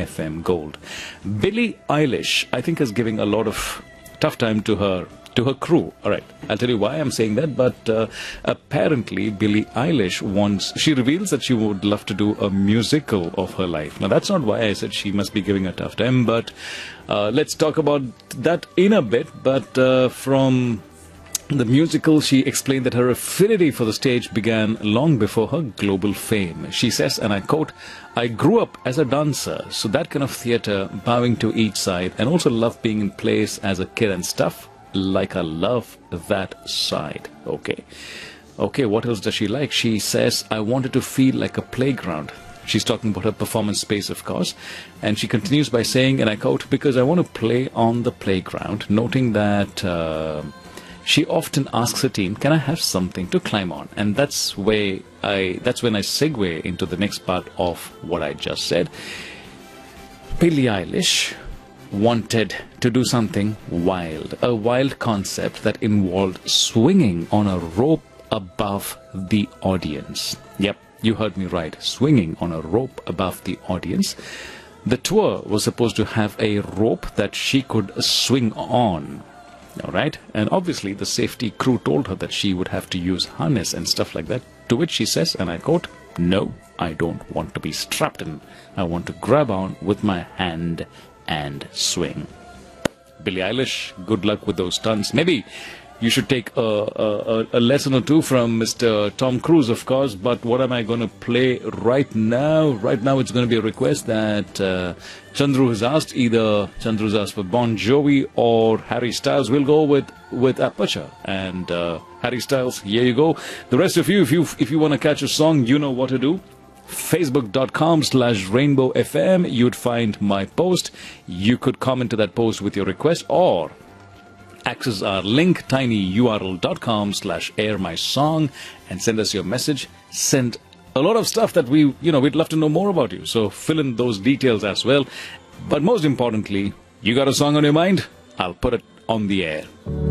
FM Gold. Billie Eilish, I think, is giving a lot of tough time to her crew. All right, I'll tell you why I'm saying that, but apparently Billie Eilish she reveals that she would love to do a musical of her life. Now, that's not why I said she must be giving a tough time, but let's talk about that in a bit. But from the musical, she explained that her affinity for the stage began long before her global fame. She says, and I quote, "I grew up as a dancer, so that kind of theatre, bowing to each side, and also loved being in plays as a kid and stuff. Like I love that side." Okay, what else does she like? She says, "I wanted to feel like a playground." She's talking about her performance space, of course. And she continues by saying, and I quote, "Because I want to play on the playground," noting that she often asks her team, "Can I have something to climb on?" And that's when I segue into the next part of what I just said. Billie Eilish wanted to do something wild, a wild concept that involved swinging on a rope above the audience. Yep, you heard me right, swinging on a rope above the audience. The tour was supposed to have a rope that she could swing on. All right, and obviously the safety crew told her that she would have to use harness and stuff like that, to which she says, and I quote, "No, I don't want to be strapped in. I want to grab on with my hand and swing." Billie Eilish, good luck with those stunts. Maybe you should take a lesson or two from Mr. Tom Cruise, of course. But what am I going to play right now? Right now, it's going to be a request that Chandru has asked. Either Chandru's asked for Bon Jovi or Harry Styles. We'll go with Aperture and Harry Styles. Here you go. The rest of you, if you want to catch a song, you know what to do. Facebook.com/Rainbow FM. You'd find my post. You could comment to that post with your request, or access our link, tinyurl.com/air my song, and send us your message. Send a lot of stuff that we'd love to know more about you. So fill in those details as well. But most importantly, you got a song on your mind? I'll put it on the air.